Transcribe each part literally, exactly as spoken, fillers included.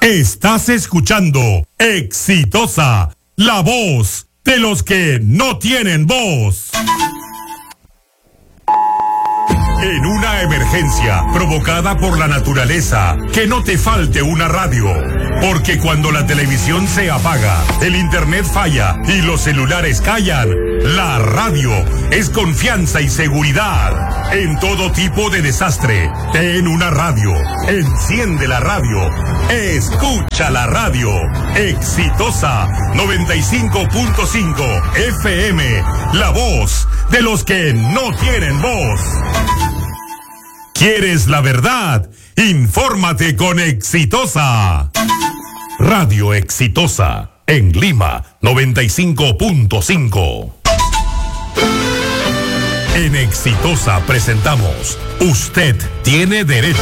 Estás escuchando Exitosa, la voz de los que no tienen voz. En una emergencia provocada por la naturaleza, que no te falte una radio. Porque cuando la televisión se apaga, el internet falla y los celulares callan, la radio es confianza y seguridad. En todo tipo de desastre, ten una radio. Enciende la radio. Escucha la radio. Exitosa noventa y cinco punto cinco F M. La voz de los que no tienen voz. ¿Quieres la verdad? Infórmate con Exitosa. Radio Exitosa, en Lima, noventa y cinco punto cinco. En Exitosa presentamos Usted tiene derecho.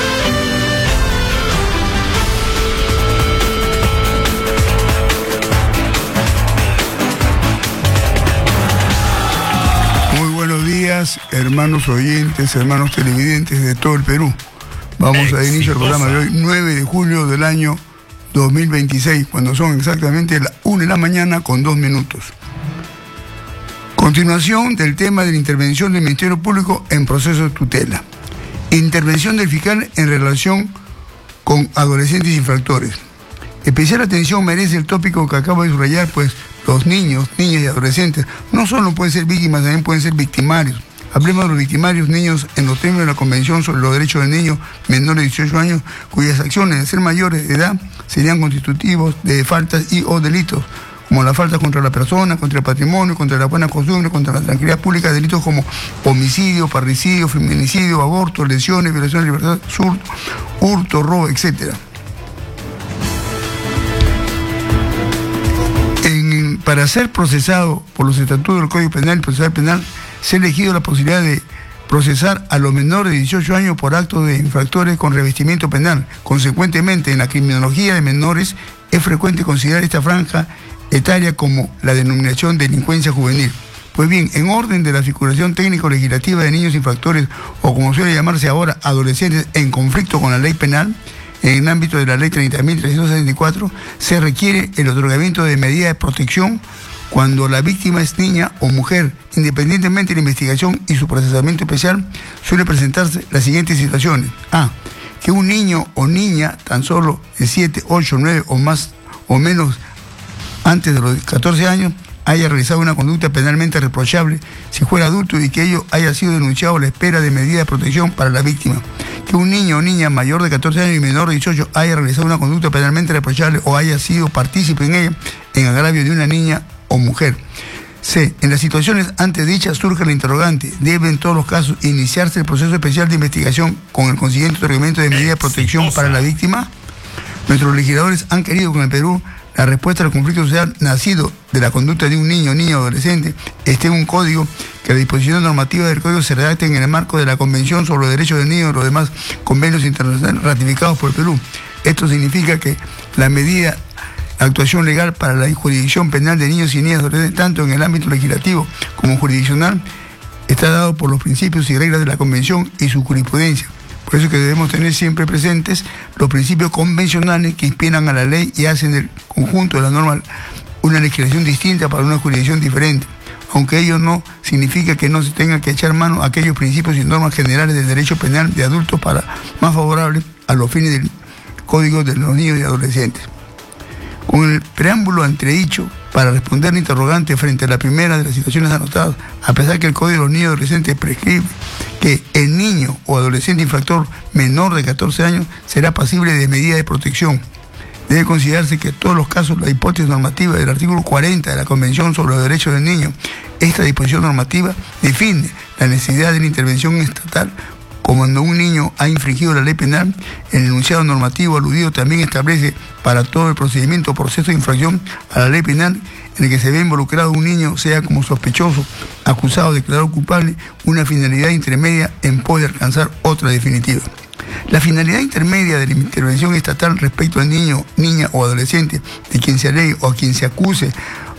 Hermanos oyentes, hermanos televidentes de todo el Perú. Vamos Exitosa. A dar inicio al programa de hoy, nueve de julio del año dos mil veintiséis, cuando son exactamente las una de la mañana con dos minutos. Continuación del tema de la intervención del Ministerio Público en proceso de tutela. Intervención del fiscal en relación con adolescentes infractores. Especial atención merece el tópico que acabo de subrayar, pues los niños, niñas y adolescentes no solo pueden ser víctimas, también pueden ser victimarios. Hablemos de los victimarios niños en los términos de la Convención sobre los Derechos del Niño menores de dieciocho años, cuyas acciones de ser mayores de edad serían constitutivos de faltas y o delitos, como la falta contra la persona, contra el patrimonio, contra la buena costumbre, contra la tranquilidad pública, delitos como homicidio, parricidio, feminicidio, aborto, lesiones, violación de libertad, hurto, hurto, robo, etcétera. En, para ser procesado por los estatutos del Código Penal y Procesal Penal, se ha elegido la posibilidad de procesar a los menores de dieciocho años por actos de infractores con revestimiento penal. Consecuentemente, en la criminología de menores es frecuente considerar esta franja etaria como la denominación delincuencia juvenil. Pues bien, en orden de la figuración técnico-legislativa de niños infractores, o como suele llamarse ahora, adolescentes en conflicto con la ley penal, en el ámbito de la ley treinta mil trescientos sesenta y cuatro, se requiere el otorgamiento de medidas de protección cuando la víctima es niña o mujer. Independientemente de la investigación y su procesamiento especial, suele presentarse las siguientes situaciones. A. Que un niño o niña tan solo de siete, ocho, nueve o más o menos antes de los catorce años haya realizado una conducta penalmente reprochable si fuera adulto y que ello haya sido denunciado a la espera de medidas de protección para la víctima. Que un niño o niña mayor de catorce años y menor de dieciocho haya realizado una conducta penalmente reprochable o haya sido partícipe en ella en agravio de una niña o mujer. C. En las situaciones antes dichas surge la interrogante. ¿Debe en todos los casos iniciarse el proceso especial de investigación con el consiguiente otorgamiento de medidas de protección para la víctima? Nuestros legisladores han querido con el Perú la respuesta al conflicto social nacido de la conducta de un niño, niña o adolescente esté en un código, que la disposición normativa del código se redacte en el marco de la Convención sobre los Derechos del Niño y los demás convenios internacionales ratificados por el Perú. Esto significa que la medida actuación legal para la jurisdicción penal de niños y niñas adolescentes, tanto en el ámbito legislativo como jurisdiccional, está dado por los principios y reglas de la Convención y su jurisprudencia. Por eso que debemos tener siempre presentes los principios convencionales que inspiran a la ley y hacen del conjunto de la norma una legislación distinta para una jurisdicción diferente, aunque ello no significa que no se tenga que echar mano a aquellos principios y normas generales del derecho penal de adultos para más favorable a los fines del Código de los Niños y Adolescentes. Con el preámbulo entredicho, para responder al interrogante frente a la primera de las situaciones anotadas, a pesar que el Código de los Niños y Adolescentes prescribe que el niño o adolescente infractor menor de catorce años será pasible de medida de protección, debe considerarse que en todos los casos la hipótesis normativa del artículo cuarenta de la Convención sobre los Derechos del Niño, esta disposición normativa define la necesidad de la intervención estatal cuando un niño ha infringido la ley penal. El enunciado normativo aludido también establece para todo el procedimiento o proceso de infracción a la ley penal en el que se ve involucrado un niño, sea como sospechoso, acusado, declarado culpable, una finalidad intermedia en pos de alcanzar otra definitiva. La finalidad intermedia de la intervención estatal respecto al niño, niña o adolescente de quien se alegue o a quien se acuse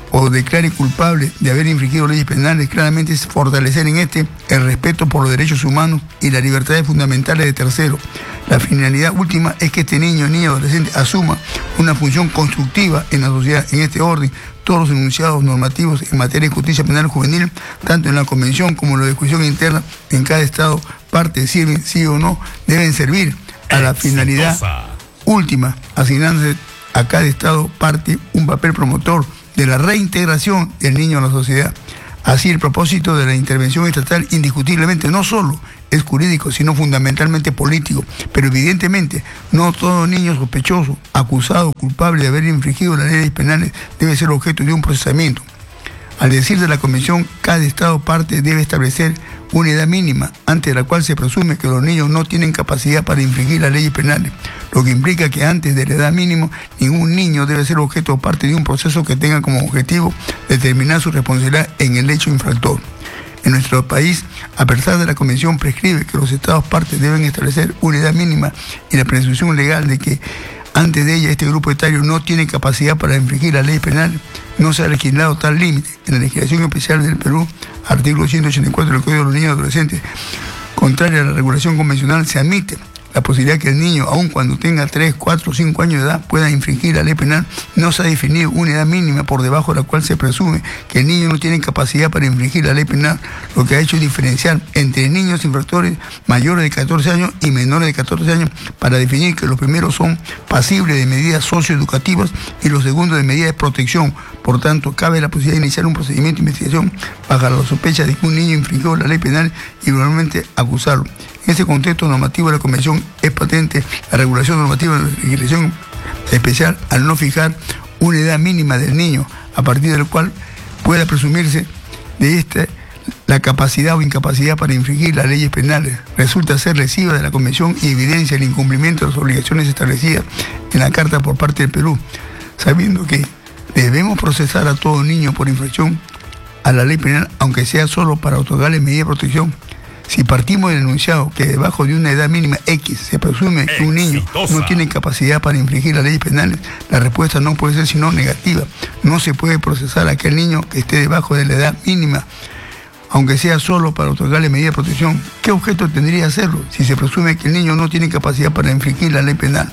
o declare culpable de haber infringido leyes penales, claramente es fortalecer en este el respeto por los derechos humanos y las libertades fundamentales de terceros. La finalidad última es que este niño, niña, adolescente asuma una función constructiva en la sociedad. En este orden, todos los enunciados normativos en materia de justicia penal juvenil, tanto en la Convención como en la discusión interna en cada Estado parte, sirven, sí o no, deben servir a la finalidad última, asignándose a cada Estado parte un papel promotor de la reintegración del niño a la sociedad. Así, el propósito de la intervención estatal indiscutiblemente no solo es jurídico, sino fundamentalmente político. Pero evidentemente, no todo niño sospechoso, acusado, culpable de haber infringido las leyes penales debe ser objeto de un procesamiento. Al decir de la Convención, cada Estado parte debe establecer una edad mínima ante la cual se presume que los niños no tienen capacidad para infringir las leyes penales, lo que implica que antes de la edad mínima ningún niño debe ser objeto o parte de un proceso que tenga como objetivo determinar su responsabilidad en el hecho infractor. En nuestro país, a pesar de la Convención, prescribe que los Estados partes deben establecer una edad mínima y la presunción legal de que antes de ella este grupo etario no tiene capacidad para infringir la ley penal, no se ha legislado tal límite. En la legislación especial del Perú, artículo ciento ochenta y cuatro del Código de los Niños y Adolescentes, contraria a la regulación convencional, se admite la posibilidad que el niño, aun cuando tenga tres, cuatro o cinco años de edad, pueda infringir la ley penal. No se ha definido una edad mínima por debajo de la cual se presume que el niño no tiene capacidad para infringir la ley penal, lo que ha hecho es diferenciar entre niños infractores mayores de catorce años y menores de catorce años, para definir que los primeros son pasibles de medidas socioeducativas y los segundos de medidas de protección. Por tanto, cabe la posibilidad de iniciar un procedimiento de investigación bajo la sospecha de que un niño infringió la ley penal y probablemente acusarlo. En ese contexto normativo de la Convención es patente la regulación normativa de la legislación especial al no fijar una edad mínima del niño a partir del cual pueda presumirse de esta la capacidad o incapacidad para infringir las leyes penales. Resulta ser lesiva de la Convención y evidencia el incumplimiento de las obligaciones establecidas en la Carta por parte del Perú, sabiendo que debemos procesar a todo niño por infracción a la ley penal, aunque sea solo para otorgarle medida de protección. Si partimos del enunciado que debajo de una edad mínima X se presume que un niño no tiene capacidad para infringir las leyes penales, la respuesta no puede ser sino negativa. No se puede procesar a aquel niño que esté debajo de la edad mínima, aunque sea solo para otorgarle medida de protección. ¿Qué objeto tendría hacerlo si se presume que el niño no tiene capacidad para infringir la ley penal?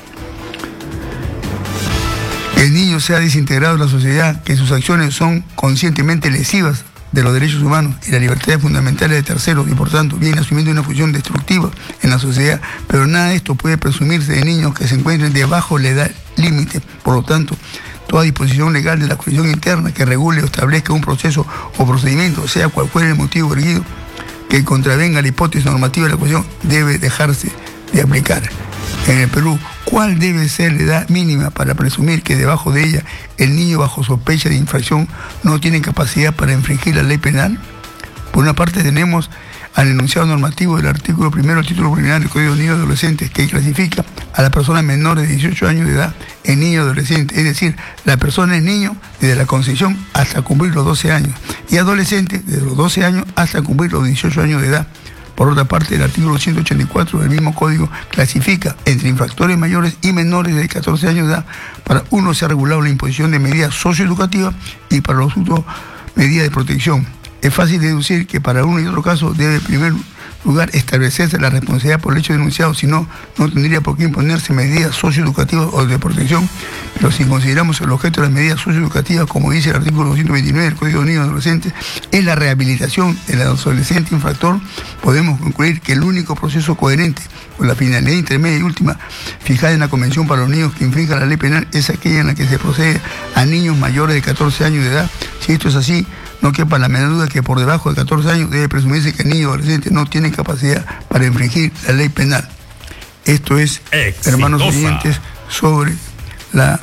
Que el niño sea desintegrado de la sociedad, que sus acciones son conscientemente lesivas de los derechos humanos y las libertades fundamentales de terceros y por tanto viene asumiendo una función destructiva en la sociedad, pero nada de esto puede presumirse de niños que se encuentren debajo de la edad límite. Por lo tanto, toda disposición legal de la jurisdicción interna que regule o establezca un proceso o procedimiento, sea cual fuera el motivo erguido, que contravenga la hipótesis normativa de la cuestión, debe dejarse de aplicar. En el Perú, ¿cuál debe ser la edad mínima para presumir que debajo de ella el niño bajo sospecha de infracción no tiene capacidad para infringir la ley penal? Por una parte tenemos al enunciado normativo del artículo primero del título preliminar del Código de Niños y Adolescentes, que clasifica a las personas menores de dieciocho años de edad en niño y adolescente, es decir, la persona es niño desde la concepción hasta cumplir los doce años y adolescente desde los doce años hasta cumplir los dieciocho años de edad. Por otra parte, el artículo ciento ochenta y cuatro del mismo código clasifica entre infractores mayores y menores de catorce años de edad. Para uno se ha regulado la imposición de medidas socioeducativas y para los otros medidas de protección. Es fácil deducir que para uno y otro caso debe en primer lugar establecerse la responsabilidad por el hecho denunciado, si no, no tendría por qué imponerse medidas socioeducativas o de protección. Pero si consideramos el objeto de las medidas socioeducativas, como dice el artículo doscientos veintinueve del Código de Niños y Adolescentes, es la rehabilitación del adolescente infractor, podemos concluir que el único proceso coherente con la finalidad intermedia y última fijada en la Convención para los niños que infrinjan la ley penal es aquella en la que se procede a niños mayores de catorce años de edad. Si esto es así, no quepa la menor duda que por debajo de catorce años debe presumirse que el niño adolescente no tiene capacidad para infringir la ley penal. Esto es, exitosa. Hermanos oyentes, sobre la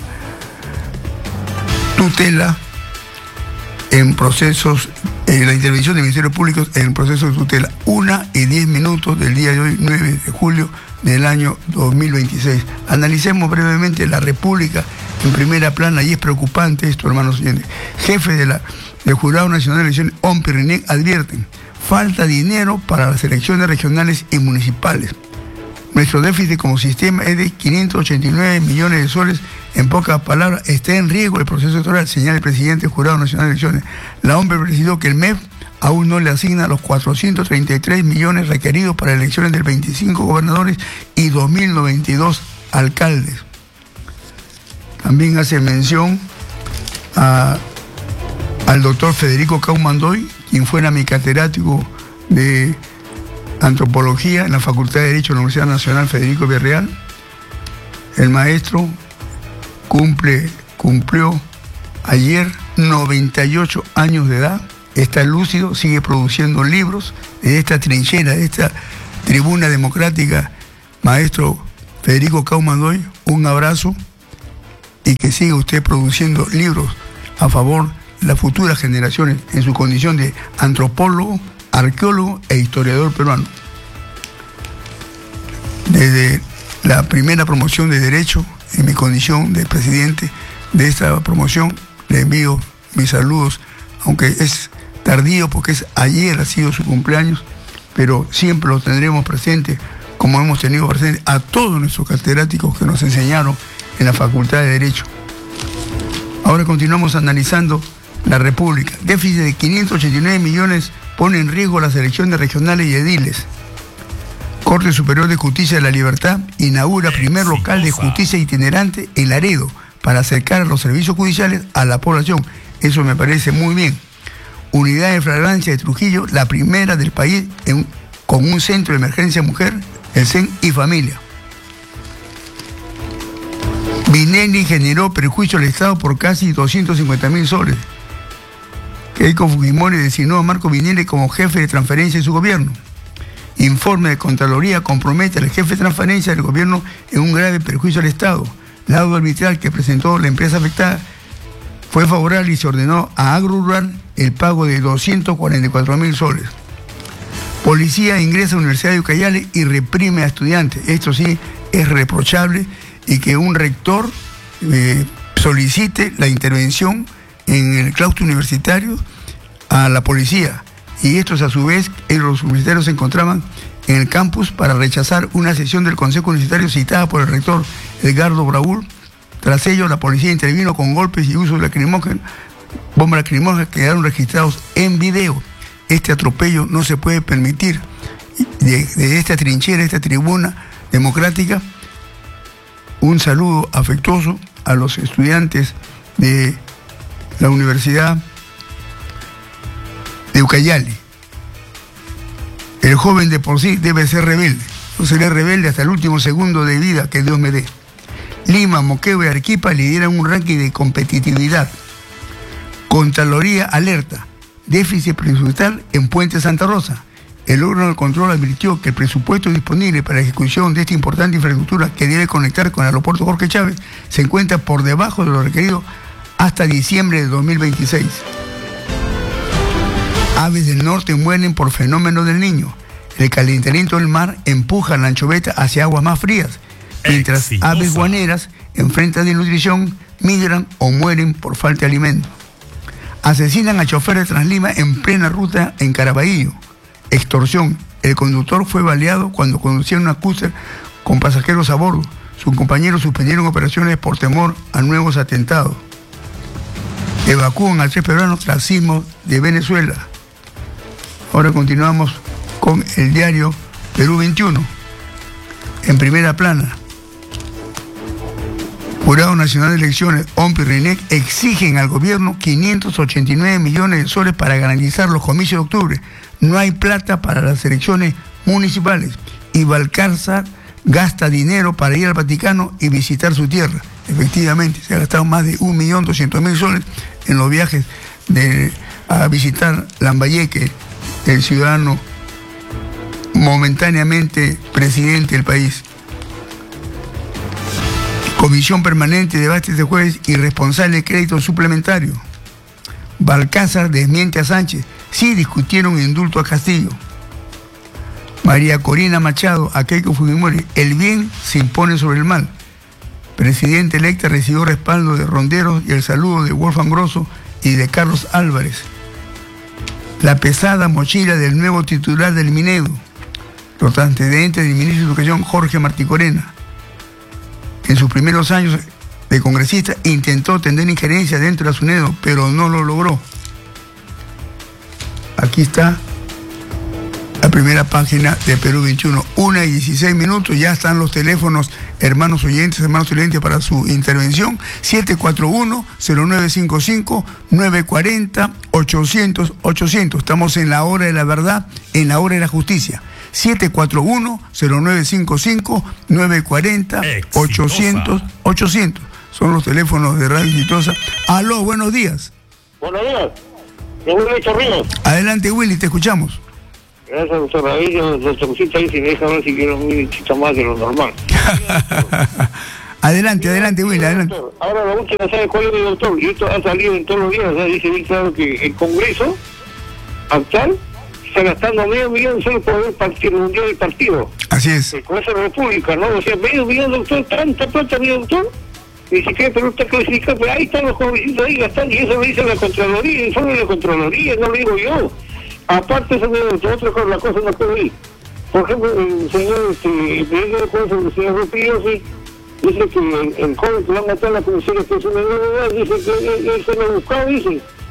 tutela en procesos, eh, la intervención del Ministerio Público en procesos de tutela. Una y diez minutos del día de hoy, nueve de julio del año dos mil veintiséis. Analicemos brevemente la República en primera plana, y es preocupante esto, hermanos oyentes. Jefe de la, del Jurado Nacional de Elecciones, OMPI, RENIEC, advierten: falta dinero para las elecciones regionales y municipales. Nuestro déficit como sistema es de quinientos ochenta y nueve millones de soles. En pocas palabras, está en riesgo el proceso electoral, señala el presidente del Jurado Nacional de Elecciones. La OMPE precisó que el M E F aún no le asigna los cuatrocientos treinta y tres millones requeridos para elecciones de veinticinco gobernadores y dos mil noventa y dos alcaldes. También hace mención a, al doctor Federico Kaumandoy, quien fuera mi catedrático de Antropología en la Facultad de Derecho de la Universidad Nacional Federico Villarreal. El maestro cumple, cumplió ayer noventa y ocho años de edad, está lúcido, sigue produciendo libros de esta trinchera, de esta tribuna democrática. Maestro Federico Kaumandoy, un abrazo y que siga usted produciendo libros a favor de las futuras generaciones en su condición de antropólogo, arqueólogo e historiador peruano. Desde la primera promoción de Derecho, en mi condición de presidente de esta promoción, le envío mis saludos, aunque es tardío porque es ayer, ha sido su cumpleaños, pero siempre lo tendremos presente, como hemos tenido presente a todos nuestros catedráticos que nos enseñaron en la Facultad de Derecho. Ahora continuamos analizando la República. Déficit de quinientos ochenta y nueve millones pone en riesgo las elecciones regionales y ediles. Corte Superior de Justicia de la Libertad inaugura primer local de justicia itinerante en Laredo para acercar los servicios judiciales a la población. Eso me parece muy bien. Unidad de flagrancia de Trujillo, la primera del país en, con un centro de emergencia mujer, el C E N y familia. Vinelli generó perjuicio al Estado por casi doscientos cincuenta mil soles. Keiko Fujimori designó a Marco Vinelli como jefe de transferencia de su gobierno. Informe de Contraloría compromete al jefe de transferencia del gobierno en un grave perjuicio al Estado. Laudo arbitral que presentó la empresa afectada fue favorable y se ordenó a Agrorural el pago de doscientos cuarenta y cuatro mil soles. Policía ingresa a la Universidad de Ucayali y reprime a estudiantes. Esto sí es reprochable, y que un rector eh, solicite la intervención en el claustro universitario a la policía. Y estos a su vez, los universitarios se encontraban en el campus para rechazar una sesión del Consejo Universitario citada por el rector Edgardo Braúl. Tras ello, la policía intervino con golpes y uso de lacrimógena, bombas lacrimógenas que quedaron registrados en video. Este atropello no se puede permitir. De, de esta trinchera, esta tribuna democrática, un saludo afectuoso a los estudiantes de la Universidad de Ucayali. El joven de por sí debe ser rebelde. Yo seré rebelde hasta el último segundo de vida que Dios me dé. Lima, Moquegua y Arequipa lideran un ranking de competitividad. Contraloría alerta. Déficit presupuestal en Puente Santa Rosa. El órgano de control advirtió que el presupuesto disponible para la ejecución de esta importante infraestructura que debe conectar con el aeropuerto Jorge Chávez se encuentra por debajo de lo requerido hasta diciembre de dos mil veintiséis. Aves del norte mueren por fenómeno del Niño. El calentamiento del mar empuja a la anchoveta hacia aguas más frías, mientras Exitosa. aves guaneras enfrentan desnutrición, migran o mueren por falta de alimento. Asesinan a chofer de Translima en plena ruta en Caraballo. Extorsión. El conductor fue baleado cuando conducía una cruiser con pasajeros a bordo. Sus compañeros suspendieron operaciones por temor a nuevos atentados. Evacúan a tres peruanos tras sismo de Venezuela. Ahora continuamos con el diario Perú veintiuno. En primera plana. Jurado Nacional de Elecciones, OMPE y RENEC exigen al gobierno quinientos ochenta y nueve millones de soles para garantizar los comicios de octubre. No hay plata para las elecciones municipales. Y Balcázar gasta dinero para ir al Vaticano y visitar su tierra. Efectivamente, se ha gastado más de un millón doscientos mil soles en los viajes de, a visitar Lambayeque, el ciudadano momentáneamente presidente del país. Comisión Permanente debate este jueves irresponsable de crédito suplementario. Balcázar desmiente a Sánchez. Sí discutieron indulto a Castillo. María Corina Machado, a Keiko Fujimori. El bien se impone sobre el mal. Presidente electa recibió respaldo de Ronderos y el saludo de Wolfgang Grosso y de Carlos Álvarez. La pesada mochila del nuevo titular del Minedu. los antecedentes del ministro de Educación Jorge Martí Corena. En sus primeros años de congresista intentó tener injerencia dentro de la SUNEDO, pero no lo logró. Aquí está la primera página de Perú veintiuno, una y dieciséis minutos, ya están los teléfonos, hermanos oyentes, hermanos oyentes, para su intervención, siete cuatro uno, cero nueve cinco cinco, nueve cuatro cero, ochocientos, ochocientos. Estamos en la hora de la verdad, en la hora de la justicia. siete cuatro uno, cero nueve cinco cinco, nueve cuatro cero, ochocientos, ochocientos. Son los teléfonos de Radio Exitosa. Aló, buenos días. Buenos días. Yo Willy Chorrillos. Adelante, Willy, te escuchamos. Gracias, doctor. Ahí el doctorcito ahí se me deja ver si quiero un minutito más de lo normal. Adelante, adelante, Willy, adelante. Doctor, ahora la última, ¿sabe cuál es, doctor? Y esto ha salido en todos los días, o sea, dice bien claro que el Congreso actual está gastando medio millón solo por el partido, un día del partido. Así es. El Congreso de la República, ¿no? O sea, medio millón, doctor, tanta plata, mi doctor. Ni siquiera Perú está clasificado, pero ahí están los jovencitos ahí gastando, y eso lo dice la Contraloría, el informe de la Contraloría, no lo digo yo. Aparte, eso me otra cosa, la cosa no puedo ir. Por ejemplo, el señor, este, el presidente del Congreso, el señor Rupillo, sí, dice que el, el joven que va a matar a la policía, que es una nueva edad, dice que él, él se lo ha buscado, dice.